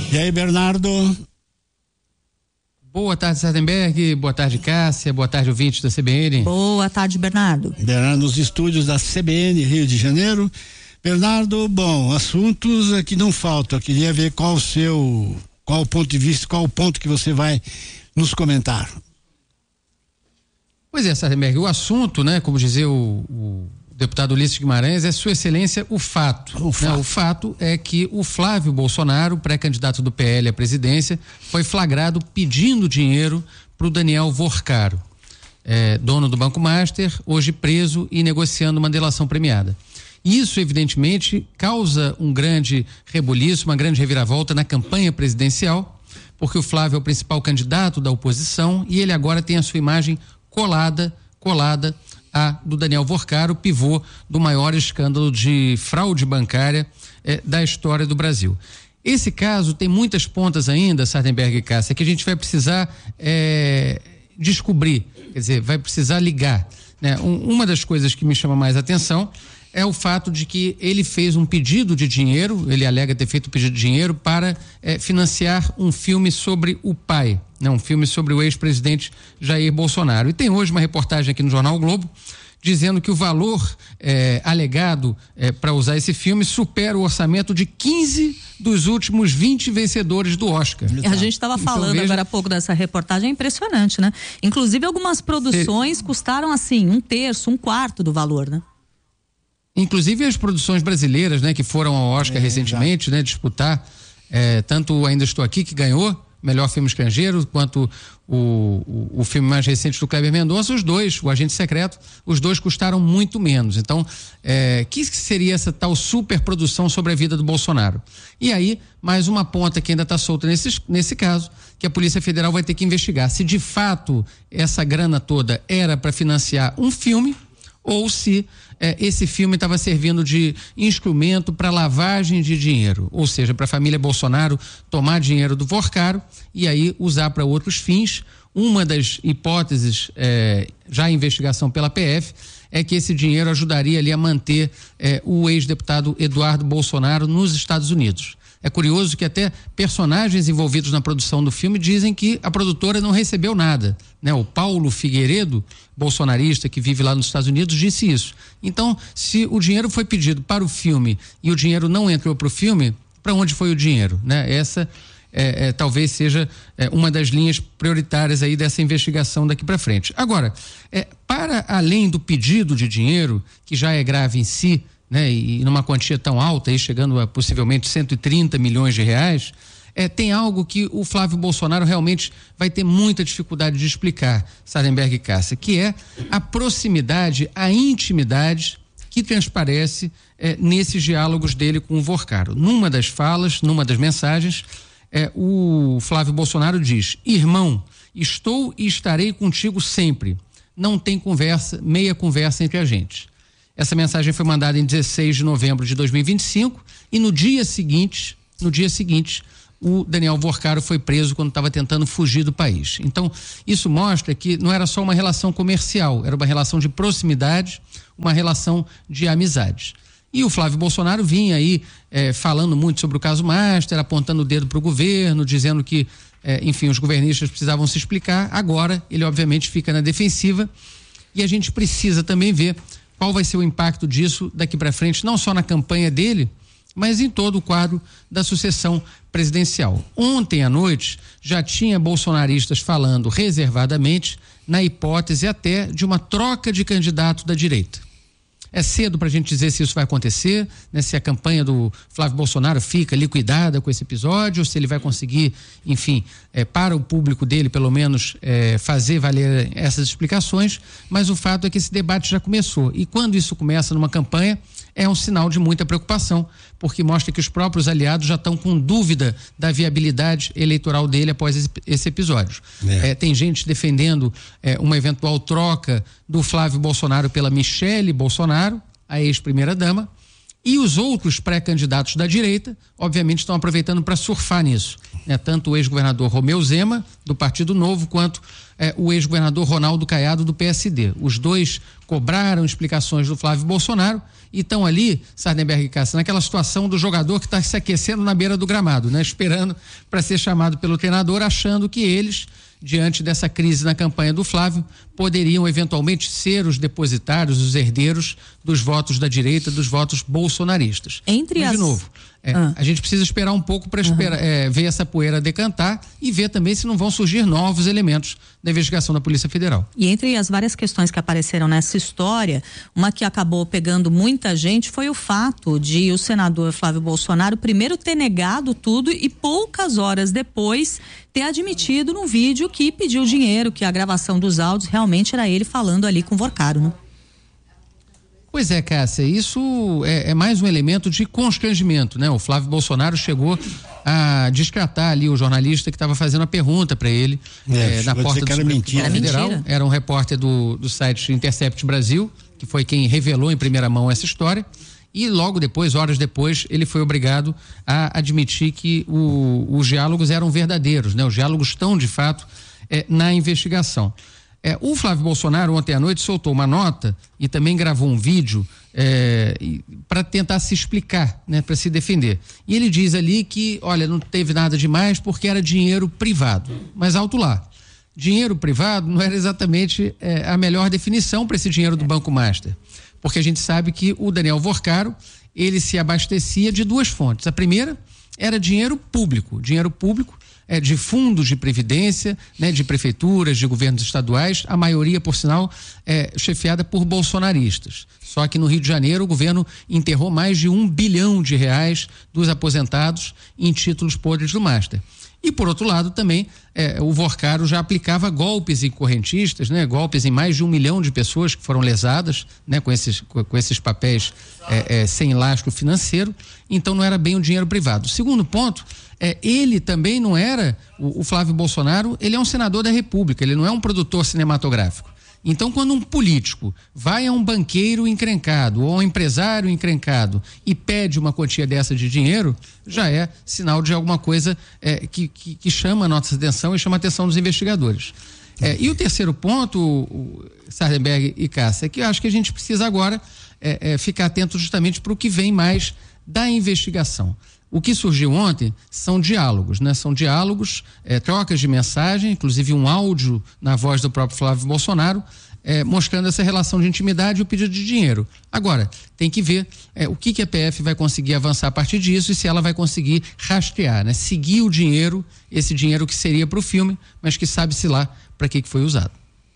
E aí, Bernardo? Boa tarde, Sardenberg. Boa tarde, Cássia. Boa tarde, ouvintes da CBN. Boa tarde, Bernardo. Bernardo, nos estúdios da CBN Rio de Janeiro. Bernardo, bom, assuntos aqui não faltam. Eu queria ver qual o ponto de vista, qual o ponto que você vai nos comentar. Pois é, Sardenberg, o assunto, né, como dizia o deputado Ulisses Guimarães, é Sua Excelência o fato. O fato é que o Flávio Bolsonaro, pré-candidato do PL à presidência, foi flagrado pedindo dinheiro para o Daniel Worcaro, dono do Banco Master, hoje preso e negociando uma delação premiada. Isso, evidentemente, causa um grande rebuliço, uma grande reviravolta na campanha presidencial, porque o Flávio é o principal candidato da oposição e ele agora tem a sua imagem colada a do Daniel Worcaro, pivô do maior escândalo de fraude bancária da história do Brasil. Esse caso tem muitas pontas ainda, Sardenberg e Cássia, que a gente vai precisar descobrir, quer dizer, vai precisar ligar, né? Uma das coisas que me chama mais atenção é o fato de que ele fez um pedido de dinheiro, ele alega ter feito um pedido de dinheiro para financiar um filme sobre o pai, né? Um filme sobre o ex-presidente Jair Bolsonaro. E tem hoje uma reportagem aqui no Jornal o Globo dizendo que o valor alegado para usar esse filme supera o orçamento de 15 dos últimos 20 vencedores do Oscar. A gente estava falando agora há pouco dessa reportagem, é impressionante, né? Inclusive algumas produções custaram assim, 1/3, 1/4 do valor, né? Inclusive as produções brasileiras, né, que foram ao Oscar recentemente, né, disputar, tanto Ainda Estou Aqui, que ganhou melhor filme estrangeiro, quanto o filme mais recente do Kleber Mendonça, os dois, o Agente Secreto, os dois custaram muito menos. Então, que seria essa tal superprodução sobre a vida do Bolsonaro? E aí, mais uma ponta que ainda está solta nesse caso, que a Polícia Federal vai ter que investigar se de fato essa grana toda era para financiar um filme ou se esse filme estava servindo de instrumento para lavagem de dinheiro, ou seja, para a família Bolsonaro tomar dinheiro do Worcaro e aí usar para outros fins. Uma das hipóteses, já em investigação pela PF, é que esse dinheiro ajudaria ali a manter o ex-deputado Eduardo Bolsonaro nos Estados Unidos. É curioso que até personagens envolvidos na produção do filme dizem que a produtora não recebeu nada, né? O Paulo Figueiredo, bolsonarista que vive lá nos Estados Unidos, disse isso. Então, se o dinheiro foi pedido para o filme e o dinheiro não entrou para o filme, para onde foi o dinheiro, né? Essa talvez seja uma das linhas prioritárias aí dessa investigação daqui para frente. Agora, para além do pedido de dinheiro, que já é grave em si, né? E numa quantia tão alta, aí chegando a possivelmente 130 milhões de reais, tem algo que o Flávio Bolsonaro realmente vai ter muita dificuldade de explicar, Sardenberg e Cássia, que é a proximidade, a intimidade que transparece nesses diálogos dele com o Worcaro. Numa das falas, numa das mensagens, o Flávio Bolsonaro diz: irmão, estou e estarei contigo sempre, não tem conversa, meia conversa entre a gente. Essa mensagem foi mandada em 16 de novembro de 2025 e no dia seguinte, o Daniel Worcaro foi preso quando estava tentando fugir do país. Então, isso mostra que não era só uma relação comercial, era uma relação de proximidade, uma relação de amizade. E o Flávio Bolsonaro vinha aí falando muito sobre o caso Master, apontando o dedo para o governo, dizendo que, enfim, os governistas precisavam se explicar. Agora, ele obviamente fica na defensiva e a gente precisa também ver qual vai ser o impacto disso daqui para frente, não só na campanha dele, mas em todo o quadro da sucessão presidencial. Ontem à noite já tinha bolsonaristas falando reservadamente na hipótese até de uma troca de candidato da direita. É cedo para a gente dizer se isso vai acontecer, né? Se a campanha do Flávio Bolsonaro fica liquidada com esse episódio, ou se ele vai conseguir, enfim, para o público dele, pelo menos, fazer valer essas explicações, mas o fato é que esse debate já começou. E quando isso começa numa campanha, é um sinal de muita preocupação, porque mostra que os próprios aliados já estão com dúvida da viabilidade eleitoral dele após esse episódio. Tem gente defendendo uma eventual troca do Flávio Bolsonaro pela Michele Bolsonaro, a ex-primeira-dama, e os outros pré-candidatos da direita, obviamente, estão aproveitando para surfar nisso. né? Tanto o ex-governador Romeu Zema, do Partido Novo, quanto o ex-governador Ronaldo Caiado, do PSD. Os dois cobraram explicações do Flávio Bolsonaro e estão ali, Sardenberg e Cássio, naquela situação do jogador que está se aquecendo na beira do gramado, né? Esperando para ser chamado pelo treinador, achando que eles, diante dessa crise na campanha do Flávio, poderiam eventualmente ser os depositários, os herdeiros dos votos da direita, dos votos bolsonaristas. Mas, de novo, a gente precisa esperar um pouco para ver essa poeira decantar e ver também se não vão surgir novos elementos da investigação da Polícia Federal. E entre as várias questões que apareceram nessa história, uma que acabou pegando muita gente foi o fato de o senador Flávio Bolsonaro primeiro ter negado tudo e poucas horas depois ter admitido num vídeo que pediu dinheiro, que a gravação dos áudios realmente era ele falando ali com o Vorcaro, né? Pois é, Cássia, isso é mais um elemento de constrangimento, né? O Flávio Bolsonaro chegou a descartar ali o jornalista que estava fazendo a pergunta para ele na porta do Supremo Tribunal Federal. Era um repórter do site Intercept Brasil, que foi quem revelou em primeira mão essa história, e logo depois, horas depois, ele foi obrigado a admitir que os diálogos eram verdadeiros, né? Os diálogos estão, de fato, na investigação. O Flávio Bolsonaro ontem à noite soltou uma nota e também gravou um vídeo para tentar se explicar, né, para se defender. E ele diz ali que, olha, não teve nada demais porque era dinheiro privado. Mas alto lá, dinheiro privado não era exatamente a melhor definição para esse dinheiro do Banco Master. Porque a gente sabe que o Daniel Vorcaro, ele se abastecia de duas fontes. A primeira era dinheiro público de fundos de previdência, né, de prefeituras, de governos estaduais, a maioria, por sinal, chefiada por bolsonaristas. Só que no Rio de Janeiro o governo enterrou mais de R$1 bilhão dos aposentados em títulos podres do Master. E por outro lado também o Vorcaro já aplicava golpes em correntistas, né? Golpes em mais de 1 milhão de pessoas que foram lesadas, né? Com esses papéis sem lastro financeiro. Então não era bem um dinheiro privado. O segundo ponto, ele também não era, o Flávio Bolsonaro, ele é um senador da República, ele não é um produtor cinematográfico. Então, quando um político vai a um banqueiro encrencado ou a um empresário encrencado e pede uma quantia dessa de dinheiro, já é sinal de alguma coisa que chama a nossa atenção e chama a atenção dos investigadores. E o terceiro ponto, Sardenberg e Cássia, é que eu acho que a gente precisa agora ficar atento justamente para o que vem mais da investigação. O que surgiu ontem são diálogos, né? São diálogos, trocas de mensagem, inclusive um áudio na voz do próprio Flávio Bolsonaro, mostrando essa relação de intimidade e o pedido de dinheiro. Agora, tem que ver o que a PF vai conseguir avançar a partir disso e se ela vai conseguir rastrear, né? Seguir o dinheiro, esse dinheiro que seria para o filme, mas que sabe-se lá para que foi usado.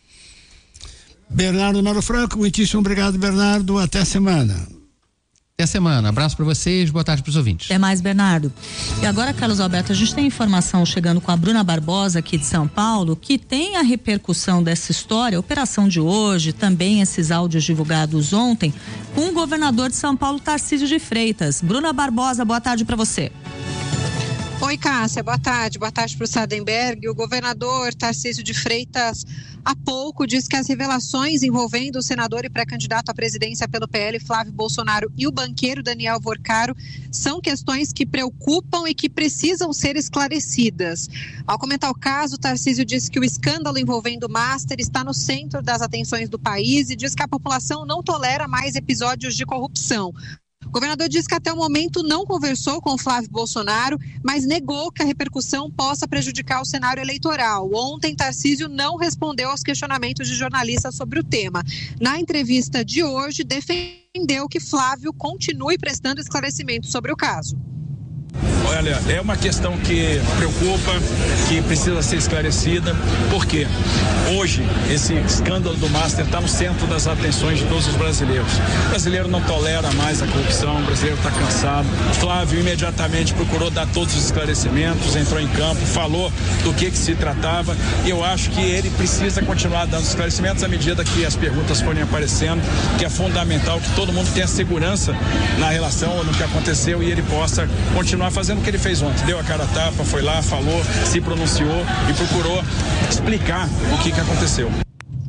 Bernardo Melo Franco, muitíssimo obrigado, Bernardo. Até semana. Até semana. Abraço para vocês, boa tarde para os ouvintes. Até mais, Bernardo. E agora, Carlos Alberto, a gente tem informação chegando com a Bruna Barbosa aqui de São Paulo, que tem a repercussão dessa história, a operação de hoje, também esses áudios divulgados ontem, com o governador de São Paulo, Tarcísio de Freitas. Bruna Barbosa, boa tarde para você. Oi, Cássia, boa tarde para o Sardenberg. O governador Tarcísio de Freitas há pouco disse que as revelações envolvendo o senador e pré-candidato à presidência pelo PL, Flávio Bolsonaro, e o banqueiro Daniel Vorcaro são questões que preocupam e que precisam ser esclarecidas. Ao comentar o caso, Tarcísio disse que o escândalo envolvendo o Master está no centro das atenções do país e diz que a população não tolera mais episódios de corrupção. O governador disse que até o momento não conversou com o Flávio Bolsonaro, mas negou que a repercussão possa prejudicar o cenário eleitoral. Ontem, Tarcísio não respondeu aos questionamentos de jornalistas sobre o tema. Na entrevista de hoje, defendeu que Flávio continue prestando esclarecimentos sobre o caso. Olha, é uma questão que preocupa, que precisa ser esclarecida, porque hoje esse escândalo do Master está no centro das atenções de todos os brasileiros. O brasileiro não tolera mais a corrupção, o brasileiro está cansado. O Flávio imediatamente procurou dar todos os esclarecimentos, entrou em campo, falou do que se tratava, e eu acho que ele precisa continuar dando esclarecimentos à medida que as perguntas forem aparecendo, que é fundamental que todo mundo tenha segurança na relação, no que aconteceu, e ele possa continuar fazendo o que ele fez ontem. Deu a cara a tapa, foi lá, falou, se pronunciou e procurou explicar o que aconteceu.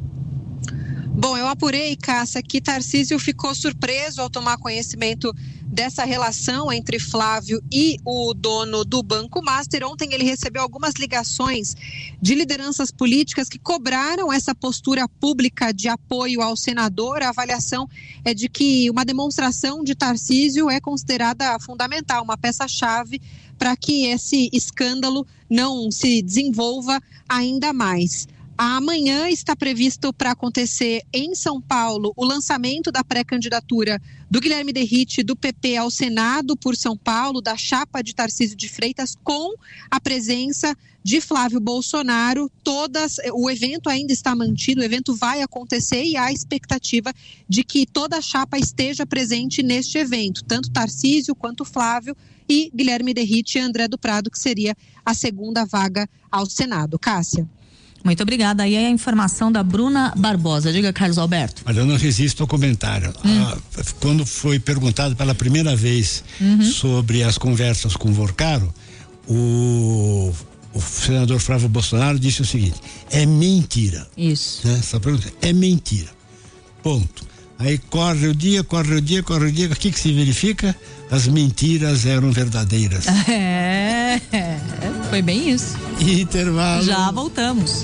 Bom, eu apurei, Cássia, que Tarcísio ficou surpreso ao tomar conhecimento dessa relação entre Flávio e o dono do Banco Master. Ontem ele recebeu algumas ligações de lideranças políticas que cobraram essa postura pública de apoio ao senador. A avaliação é de que uma demonstração de Tarcísio é considerada fundamental, uma peça-chave para que esse escândalo não se desenvolva ainda mais. Amanhã está previsto para acontecer em São Paulo o lançamento da pré-candidatura do Guilherme Derrite do PP ao Senado por São Paulo, da chapa de Tarcísio de Freitas, com a presença de Flávio Bolsonaro. O evento ainda está mantido, o evento vai acontecer e há a expectativa de que toda a chapa esteja presente neste evento, tanto Tarcísio quanto Flávio e Guilherme Derrite e André do Prado, que seria a segunda vaga ao Senado. Cássia. Muito obrigada. Aí é a informação da Bruna Barbosa. Diga, Carlos Alberto. Mas eu não resisto ao comentário. Quando foi perguntado pela primeira vez sobre as conversas com o Vorcaro, o senador Flávio Bolsonaro disse o seguinte: é mentira. Isso. Né? Essa pergunta é mentira. Ponto. Aí corre o dia, o que se verifica? As mentiras eram verdadeiras. Foi bem isso. Intervalo. Já voltamos.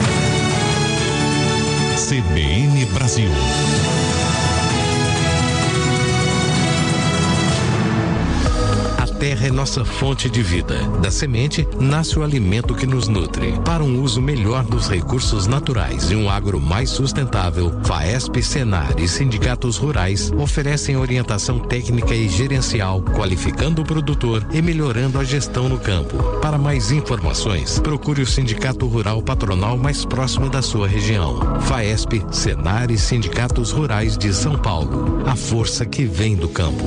CBN Brasil. A terra é nossa fonte de vida. Da semente nasce o alimento que nos nutre. Para um uso melhor dos recursos naturais e um agro mais sustentável, FAESP, Senar e sindicatos rurais oferecem orientação técnica e gerencial, qualificando o produtor e melhorando a gestão no campo. Para mais informações, procure o Sindicato Rural Patronal mais próximo da sua região. FAESP, Senar e sindicatos rurais de São Paulo. A força que vem do campo.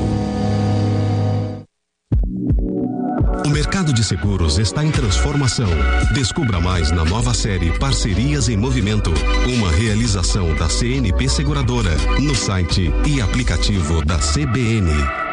O mercado de seguros está em transformação. Descubra mais na nova série Parcerias em Movimento, uma realização da CNP Seguradora, no site e aplicativo da CBN.